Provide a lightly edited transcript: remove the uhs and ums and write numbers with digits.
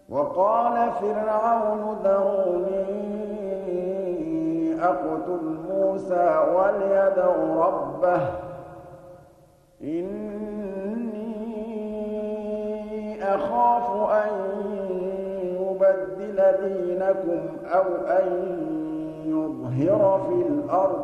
وقال فرعون ذروني أقتل موسى وليدع ربه إني أخاف أن يبدل دينكم أو أن يظهر في الأرض